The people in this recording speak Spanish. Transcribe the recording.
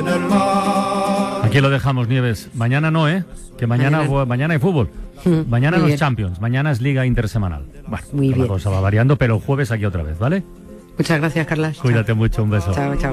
en el mar. Aquí lo dejamos, Nieves. Mañana no, ¿eh? Que mañana hay fútbol. Mañana Muy no es bien. Champions, mañana es Liga Intersemanal. Bueno, Muy la bien. cosa va variando, pero el jueves aquí otra vez, ¿vale? Muchas gracias, Carlas. Cuídate mucho, un beso. Chao, chao.